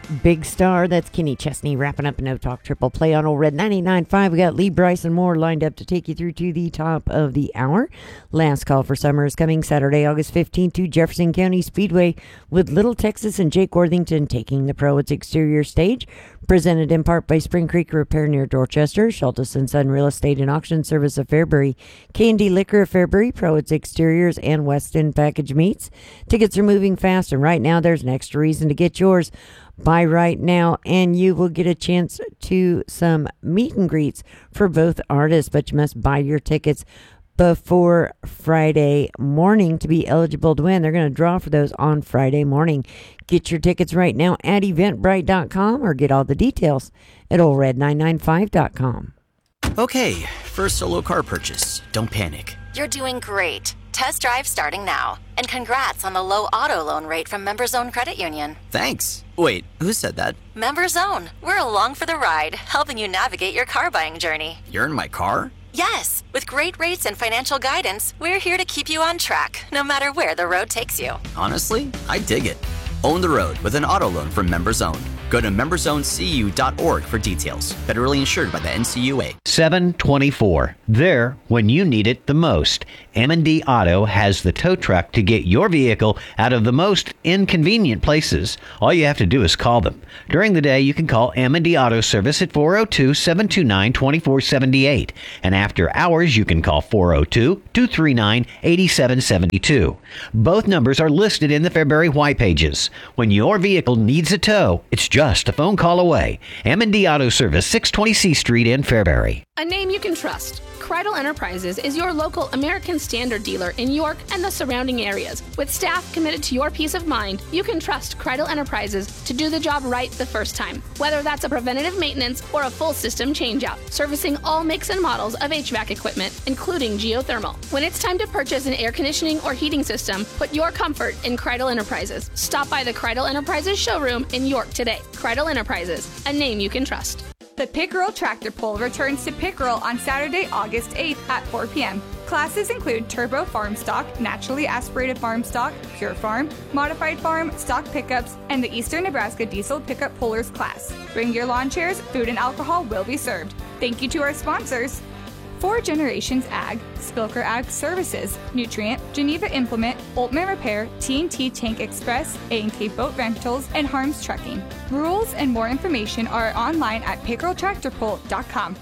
Big Star. That's Kenny Chesney wrapping up a No Talk Triple Play on Old Red 99.5. We got Lee Bryce and more lined up to take you through to the top of the hour. Last Call for Summer is coming Saturday, August 15th to Jefferson County Speedway with Little Texas and Jake Worthington taking the Prowood's exterior stage. Presented in part by Spring Creek Repair near Dorchester, Schultes & Son Real Estate and Auction Service of Fairbury, K&D Liquor of Fairbury, Prowood's Exteriors, and West End Package Meats. Tickets are moving fast, and right now there's an extra reason to get yours. Buy right now, and you will get a chance to some meet and greets for both artists, but you must buy your tickets before Friday morning to be eligible to win. They're going to draw for those on Friday morning. Get your tickets right now at eventbrite.com or get all the details at oldred995.com. Okay, first solo car purchase. Don't panic. You're doing great. Test drive starting now. And congrats on the low auto loan rate from MemberZone Credit Union. Thanks. Wait, who said that? MemberZone. We're along for the ride, helping you navigate your car buying journey. You're in my car? Yes. With great rates and financial guidance, we're here to keep you on track, no matter where the road takes you. Honestly, I dig it. Own the road with an auto loan from MemberZone. Go to memberzonecu.org for details. Federally insured by the NCUA. 724. There when you need it the most. M&D Auto has the tow truck to get your vehicle out of the most inconvenient places. All you have to do is call them. During the day, you can call M&D Auto Service at 402-729-2478. And after hours, you can call 402-239-8772. Both numbers are listed in the Fairbury White Pages. When your vehicle needs a tow, it's just a phone call away. M&D Auto Service, 620 C Street in Fairbury. A name you can trust. Kreidel Enterprises is your local American Standard dealer in York and the surrounding areas. With staff committed to your peace of mind, you can trust Kreidel Enterprises to do the job right the first time. Whether that's a preventative maintenance or a full system changeout, servicing all makes and models of HVAC equipment, including geothermal. When it's time to purchase an air conditioning or heating system, put your comfort in Kreidel Enterprises. Stop by the Kreidel Enterprises showroom in York today. Kreidel Enterprises, a name you can trust. The Pickerel Tractor Pull returns to Pickerel on Saturday, August 8th at 4 p.m. Classes include Turbo Farm Stock, Naturally Aspirated Farm Stock, Pure Farm, Modified Farm, Stock Pickups, and the Eastern Nebraska Diesel Pickup Pullers class. Bring your lawn chairs, food and alcohol will be served. Thank you to our sponsors: 4 Generations Ag, Spilker Ag Services, Nutrient, Geneva Implement, Oltman Repair, T&T Tank Express, A&K Boat Rentals, and Harms Trucking. Rules and more information are online at pickereltractorpull.com.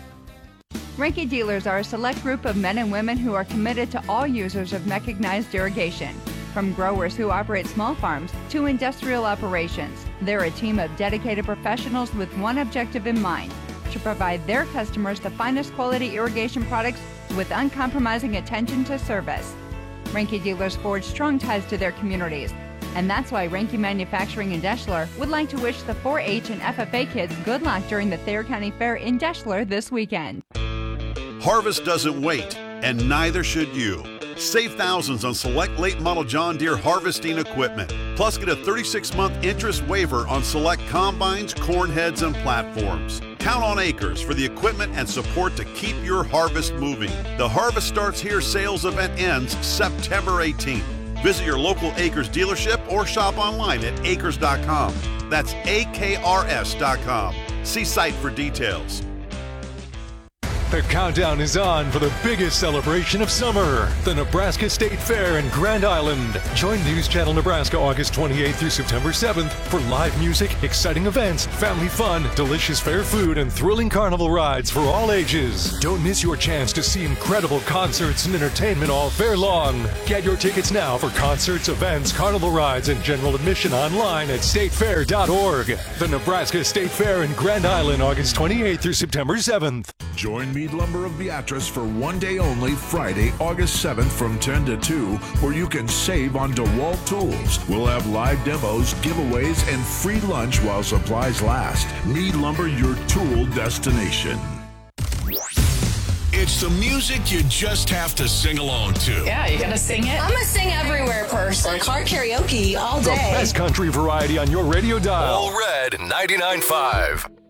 Reinke dealers are a select group of men and women who are committed to all users of mechanized irrigation. From growers who operate small farms to industrial operations, they're a team of dedicated professionals with one objective in mind: to provide their customers the finest quality irrigation products with uncompromising attention to service. Reinke dealers forge strong ties to their communities, and that's why Reinke Manufacturing in Deschler would like to wish the 4-H and FFA kids good luck during the Thayer County Fair in Deschler this weekend. Harvest doesn't wait, and neither should you. Save thousands on select late model John Deere harvesting equipment. Plus, get a 36-month interest waiver on select combines, corn heads, and platforms. Count on Acres for the equipment and support to keep your harvest moving. The Harvest Starts Here sales event ends September 18th. Visit your local Acres dealership or shop online at acres.com. That's AKRS.com. See site for details. The countdown is on for the biggest celebration of summer, the Nebraska State Fair in Grand Island. Join News Channel Nebraska August 28th through September 7th for live music, exciting events, family fun, delicious fair food, and thrilling carnival rides for all ages. Don't miss your chance to see incredible concerts and entertainment all fair long. Get your tickets now for concerts, events, carnival rides, and general admission online at statefair.org. The Nebraska State Fair in Grand Island August 28th through September 7th. Join Mead Lumber of Beatrice for one day only, Friday, August 7th from 10 to 2, where you can save on DeWalt tools. We'll have live demos, giveaways, and free lunch while supplies last. Mead Lumber, your tool destination. It's the music you just have to sing along to. Yeah, you gotta sing it. I'm a sing everywhere person. Car karaoke all day. The best country variety on your radio dial. All Red 99.5.